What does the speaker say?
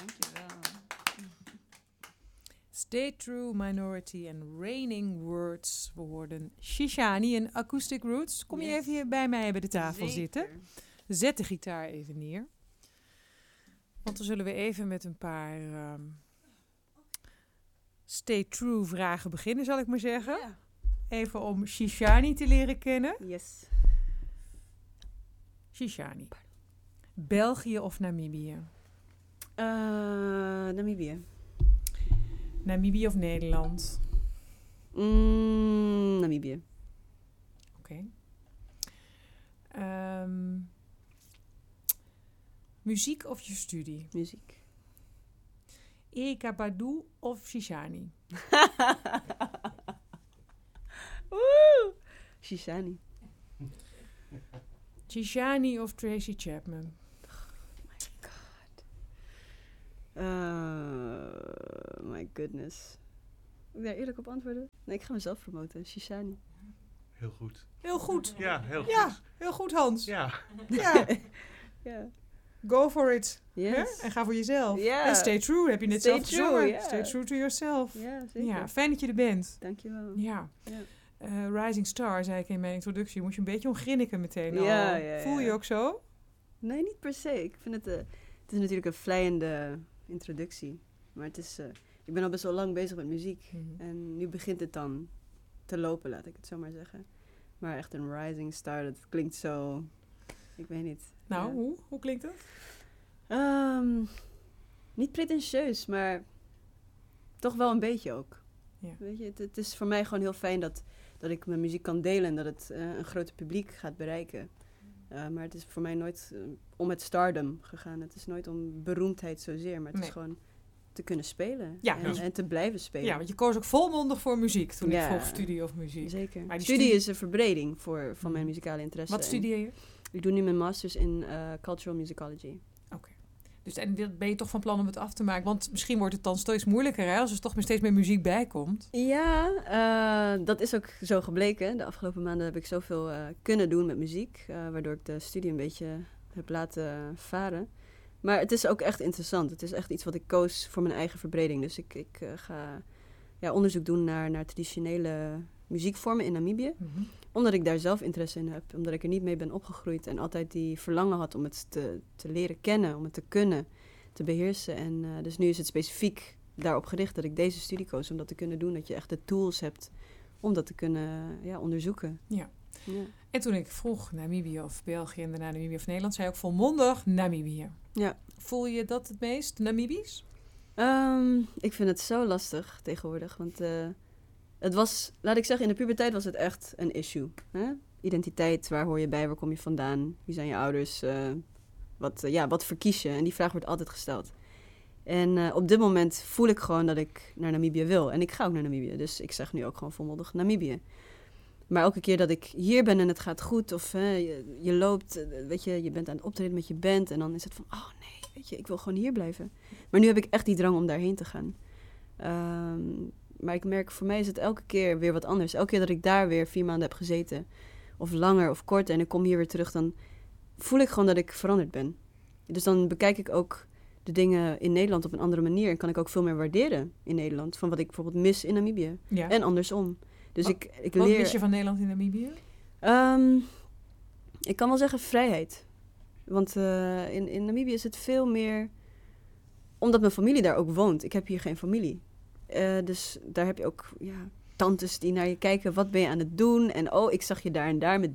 Dankjewel. Stay True, Minority and Raining Words. We hoorden Shishani en Acoustic Roots. Kom je even hier bij mij bij de tafel zitten? Zet de gitaar even neer. Want dan zullen we even met een paar Stay True vragen beginnen, zal ik maar zeggen. Ja. Even om Shishani te leren kennen. Yes. Shishani. België of Namibië? Namibië. Namibië of Nederland? Namibië. Oké. Muziek of je studie? Muziek. Erykah Badu of Shishani? Woe! Shishani. Shishani of Tracy Chapman? My goodness. Moet ik daar eerlijk op antwoorden? Nee, ik ga mezelf promoten. Shishani. Heel goed. Heel goed. Ja, heel goed. Ja, heel goed Hans. Ja. Ja. Ja. Go for it. Yes. Hè? En ga voor jezelf. Ja. En stay true, heb je net Stay zelf true, gezongen. ja. Stay true to yourself. Ja, zeker. Ja, fijn dat je er bent. Dankjewel. Ja. Ja. Rising Star, zei ik in mijn introductie. Moest je een beetje om grinniken meteen al. Ja, Voel je ook zo? Nee, niet per se. Ik vind het... het is natuurlijk een vlijende introductie. Maar het is... ik ben al best wel lang bezig met muziek. Mhm. En nu begint het dan te lopen, laat ik het zo maar zeggen. Maar echt een rising star, dat klinkt zo... Ik weet niet. Nou, Ja. hoe klinkt dat? Niet pretentieus, maar toch wel een beetje ook. Ja. Weet je, het is voor mij gewoon heel fijn dat ik mijn muziek kan delen en dat het een groter publiek gaat bereiken. Maar het is voor mij nooit om het stardom gegaan. Het is nooit om beroemdheid zozeer, maar het is gewoon te kunnen spelen. Ja, en te blijven spelen. Ja, want je koos ook volmondig voor muziek toen ik Ja. vroeg studie of muziek. Zeker. Maar die Studie is een verbreding van mijn muzikale interesse. Wat studeer je? Ik doe nu mijn masters in cultural musicology. Dus en dat ben je toch van plan om het af te maken? Want misschien wordt het dan steeds moeilijker, hè? Als er toch steeds meer muziek bij komt. Ja, dat is ook zo gebleken. De afgelopen maanden heb ik zoveel kunnen doen met muziek. Waardoor ik de studie een beetje heb laten varen. Maar het is ook echt interessant. Het is echt iets wat ik koos voor mijn eigen verbreding. Dus ik ga onderzoek doen naar traditionele muziekvormen in Namibië. Mm-hmm. Omdat ik daar zelf interesse in heb. Omdat ik er niet mee ben opgegroeid. En altijd die verlangen had om het te leren kennen. Om het te kunnen, te beheersen. En dus nu is het specifiek daarop gericht dat ik deze studie koos. Om dat te kunnen doen. Dat je echt de tools hebt om dat te kunnen onderzoeken. Ja. Ja. En toen ik vroeg Namibië of België en daarna Namibië of Nederland, zei ik volmondig Namibië. Ja. Voel je dat het meest Namibisch? Ik vind het zo lastig tegenwoordig. Want het was, laat ik zeggen, in de puberteit was het echt een issue. Hè? Identiteit, waar hoor je bij, waar kom je vandaan? Wie zijn je ouders? Wat verkies je? En die vraag wordt altijd gesteld. En op dit moment voel ik gewoon dat ik naar Namibië wil. En ik ga ook naar Namibië. Dus ik zeg nu ook gewoon volmondig Namibië. Maar elke keer dat ik hier ben en het gaat goed, of je loopt, weet je bent aan het optreden met je band, en dan is het van, oh nee, weet je, ik wil gewoon hier blijven. Maar nu heb ik echt die drang om daarheen te gaan. Maar ik merk, voor mij is het elke keer weer wat anders. Elke keer dat ik daar weer 4 maanden heb gezeten, of langer of korter, en ik kom hier weer terug, dan voel ik gewoon dat ik veranderd ben. Dus dan bekijk ik ook de dingen in Nederland op een andere manier, en kan ik ook veel meer waarderen in Nederland, van wat ik bijvoorbeeld mis in Namibië. Ja. En andersom. Dus ik Wat leer... mis je van Nederland in Namibië? Ik kan wel zeggen vrijheid. Want in Namibië is het veel meer... Omdat mijn familie daar ook woont. Ik heb hier geen familie. Dus daar heb je ook tantes die naar je kijken. Wat ben je aan het doen? En ik zag je daar en daar met